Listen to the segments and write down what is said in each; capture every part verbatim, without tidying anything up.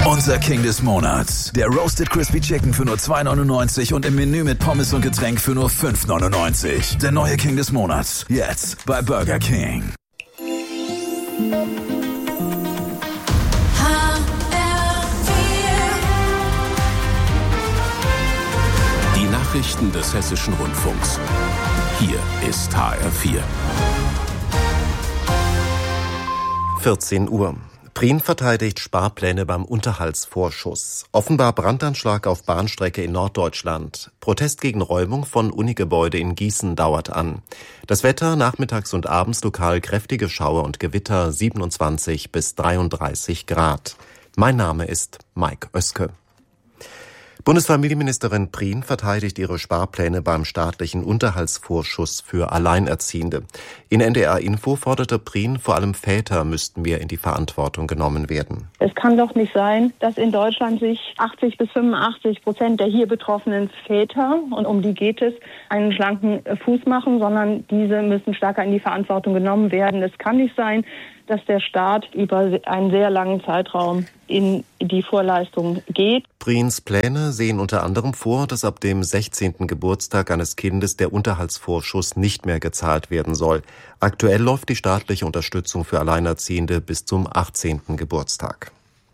Unser King des Monats. Der Roasted Crispy Chicken für nur zwei neunundneunzig und im Menü mit Pommes und Getränk für nur fünf neunundneunzig. Der neue King des Monats. Jetzt bei Burger King. Die Nachrichten des Hessischen Rundfunks. Hier ist H R vier. vierzehn Uhr. Prien verteidigt Sparpläne beim Unterhaltsvorschuss. Offenbar Brandanschlag auf Bahnstrecke in Norddeutschland. Protest gegen Räumung von Unigebäude in Gießen dauert an. Das Wetter nachmittags und abends lokal kräftige Schauer und Gewitter, siebenundzwanzig bis dreiunddreißig Grad. Mein Name ist Mike Oeske. Bundesfamilienministerin Prien verteidigt ihre Sparpläne beim staatlichen Unterhaltsvorschuss für Alleinerziehende. In N D R Info forderte Prien, vor allem Väter müssten mehr in die Verantwortung genommen werden. Es kann doch nicht sein, dass in Deutschland sich achtzig bis fünfundachtzig Prozent der hier betroffenen Väter, und um die geht es, einen schlanken Fuß machen, sondern diese müssen stärker in die Verantwortung genommen werden. Es kann nicht sein, dass der Staat über einen sehr langen Zeitraum in die Vorleistung geht. Priens Pläne sehen unter anderem vor, dass ab dem sechzehnten Geburtstag eines Kindes der Unterhaltsvorschuss nicht mehr gezahlt werden soll. Aktuell läuft die staatliche Unterstützung für Alleinerziehende bis zum achtzehnten Geburtstag.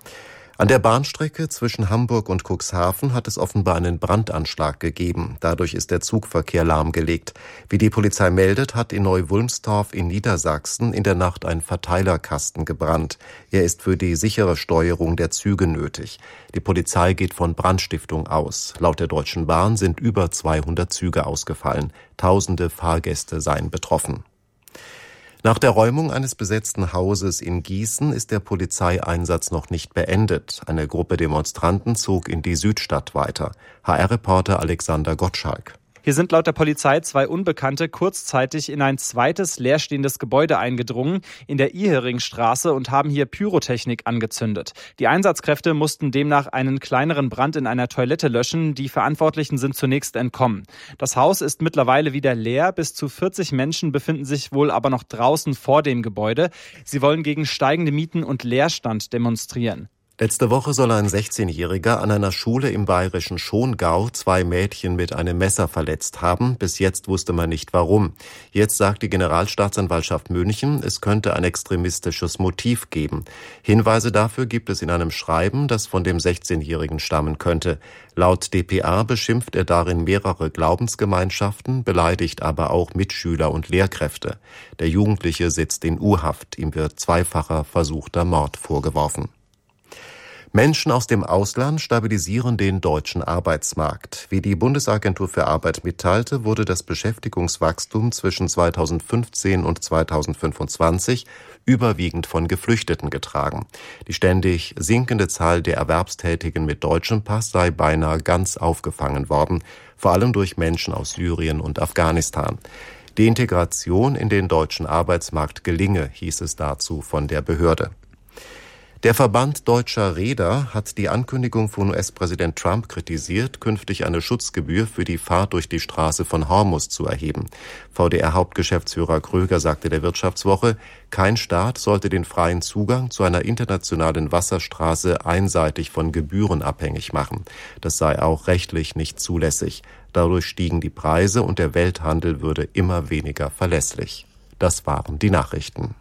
An der Bahnstrecke zwischen Hamburg und Cuxhaven hat es offenbar einen Brandanschlag gegeben. Dadurch ist der Zugverkehr lahmgelegt. Wie die Polizei meldet, hat in Neu-Wulmstorf in Niedersachsen in der Nacht ein Verteilerkasten gebrannt. Er ist für die sichere Steuerung der Züge nötig. Die Polizei geht von Brandstiftung aus. Laut der Deutschen Bahn sind über zweihundert Züge ausgefallen. Tausende Fahrgäste seien betroffen. Nach der Räumung eines besetzten Hauses in Gießen ist der Polizeieinsatz noch nicht beendet. Eine Gruppe Demonstranten zog in die Südstadt weiter. H R-Reporter Alexander Gottschalk. Hier sind laut der Polizei zwei Unbekannte kurzzeitig in ein zweites leerstehendes Gebäude eingedrungen in der Iheringstraße und haben hier Pyrotechnik angezündet. Die Einsatzkräfte mussten demnach einen kleineren Brand in einer Toilette löschen. Die Verantwortlichen sind zunächst entkommen. Das Haus ist mittlerweile wieder leer. Bis zu vierzig Menschen befinden sich wohl aber noch draußen vor dem Gebäude. Sie wollen gegen steigende Mieten und Leerstand demonstrieren. Letzte Woche soll ein sechzehnjähriger an einer Schule im bayerischen Schongau zwei Mädchen mit einem Messer verletzt haben. Bis jetzt wusste man nicht warum. Jetzt sagt die Generalstaatsanwaltschaft München, es könnte ein extremistisches Motiv geben. Hinweise dafür gibt es in einem Schreiben, das von dem sechzehnjährigen stammen könnte. Laut D P A beschimpft er darin mehrere Glaubensgemeinschaften, beleidigt aber auch Mitschüler und Lehrkräfte. Der Jugendliche sitzt in U-Haft. Ihm wird zweifacher versuchter Mord vorgeworfen. Menschen aus dem Ausland stabilisieren den deutschen Arbeitsmarkt. Wie die Bundesagentur für Arbeit mitteilte, wurde das Beschäftigungswachstum zwischen zweitausendfünfzehn und zweitausendfünfundzwanzig überwiegend von Geflüchteten getragen. Die ständig sinkende Zahl der Erwerbstätigen mit deutschem Pass sei beinahe ganz aufgefangen worden, vor allem durch Menschen aus Syrien und Afghanistan. Die Integration in den deutschen Arbeitsmarkt gelinge, hieß es dazu von der Behörde. Der Verband Deutscher Reeder hat die Ankündigung von U S-Präsident Trump kritisiert, künftig eine Schutzgebühr für die Fahrt durch die Straße von Hormuz zu erheben. V D R-Hauptgeschäftsführer Kröger sagte der Wirtschaftswoche, kein Staat sollte den freien Zugang zu einer internationalen Wasserstraße einseitig von Gebühren abhängig machen. Das sei auch rechtlich nicht zulässig. Dadurch stiegen die Preise und der Welthandel würde immer weniger verlässlich. Das waren die Nachrichten.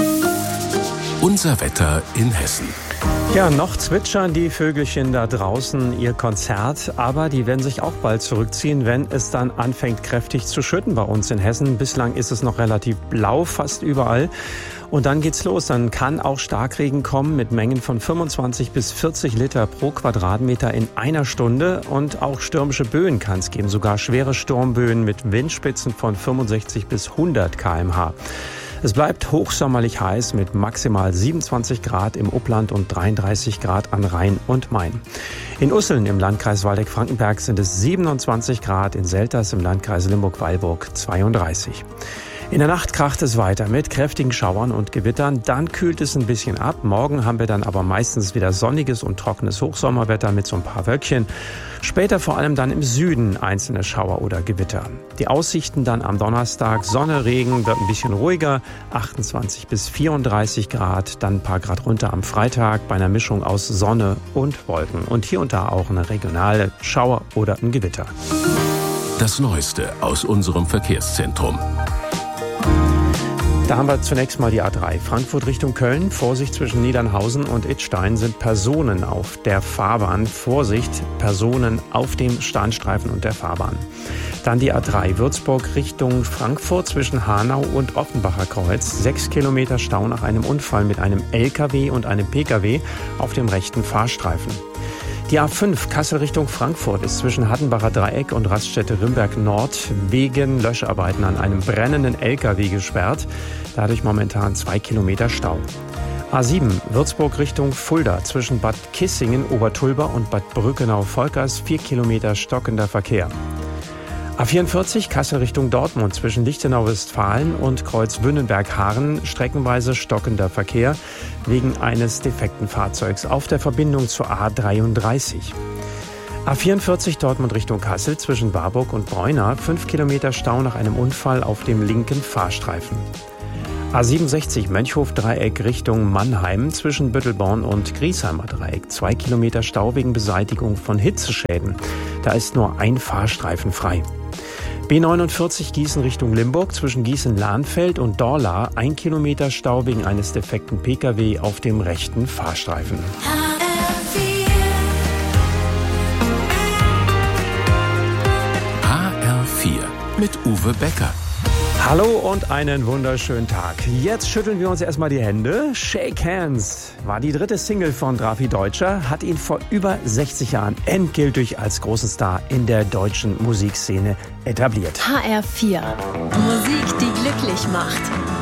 Unser Wetter in Hessen. Ja, noch zwitschern die Vögelchen da draußen ihr Konzert, aber die werden sich auch bald zurückziehen, wenn es dann anfängt kräftig zu schütten bei uns in Hessen. Bislang ist es noch relativ blau, fast überall. Und dann geht's los. Dann kann auch Starkregen kommen mit Mengen von fünfundzwanzig bis vierzig Liter pro Quadratmeter in einer Stunde. Und auch stürmische Böen kann es geben, sogar schwere Sturmböen mit Windspitzen von fünfundsechzig bis hundert Kilometer pro Stunde. Es bleibt hochsommerlich heiß mit maximal siebenundzwanzig Grad im Upland und dreiunddreißig Grad an Rhein und Main. In Usseln im Landkreis Waldeck-Frankenberg sind es siebenundzwanzig Grad, in Selters im Landkreis Limburg-Weilburg zweiunddreißig. In der Nacht kracht es weiter mit kräftigen Schauern und Gewittern. Dann kühlt es ein bisschen ab. Morgen haben wir dann aber meistens wieder sonniges und trockenes Hochsommerwetter mit so ein paar Wölkchen. Später vor allem dann im Süden einzelne Schauer oder Gewitter. Die Aussichten dann am Donnerstag: Sonne, Regen, wird ein bisschen ruhiger, achtundzwanzig bis vierunddreißig Grad. Dann ein paar Grad runter am Freitag bei einer Mischung aus Sonne und Wolken. Und hier und da auch eine regionale Schauer oder ein Gewitter. Das Neueste aus unserem Verkehrszentrum. Da haben wir zunächst mal die A drei. Frankfurt Richtung Köln. Vorsicht, zwischen Niedernhausen und Idstein sind Personen auf der Fahrbahn. Vorsicht, Personen auf dem Standstreifen und der Fahrbahn. Dann die A drei. Würzburg Richtung Frankfurt zwischen Hanau und Offenbacher Kreuz. Sechs Kilometer Stau nach einem Unfall mit einem L K W und einem P K W auf dem rechten Fahrstreifen. Die A fünf Kassel Richtung Frankfurt ist zwischen Hattenbacher Dreieck und Raststätte Rimberg Nord wegen Löscharbeiten an einem brennenden L K W gesperrt. Dadurch momentan zwei Kilometer Stau. A sieben Würzburg Richtung Fulda zwischen Bad Kissingen, Obertulba und Bad Brückenau-Volkers vier Kilometer stockender Verkehr. A vierundvierzig Kassel Richtung Dortmund zwischen Lichtenau-Westfalen und Kreuz-Wünnenberg-Haaren streckenweise stockender Verkehr wegen eines defekten Fahrzeugs auf der Verbindung zur A dreiunddreißig. A vierundvierzig Dortmund Richtung Kassel zwischen Warburg und Bräuna fünf Kilometer Stau nach einem Unfall auf dem linken Fahrstreifen. A siebenundsechzig Mönchhof-Dreieck Richtung Mannheim zwischen Büttelborn und Griesheimer Dreieck. Zwei Kilometer Stau wegen Beseitigung von Hitzeschäden. Da ist nur ein Fahrstreifen frei. B neunundvierzig Gießen Richtung Limburg zwischen Gießen-Lahnfeld und Dorla. Ein Kilometer Stau wegen eines defekten P K W auf dem rechten Fahrstreifen. H R vier mit Uwe Becker. Hallo und einen wunderschönen Tag. Jetzt schütteln wir uns erstmal die Hände. Shake Hands war die dritte Single von Drafi Deutscher, hat ihn vor über sechzig Jahren endgültig als großen Star in der deutschen Musikszene etabliert. H R vier. Musik, die glücklich macht.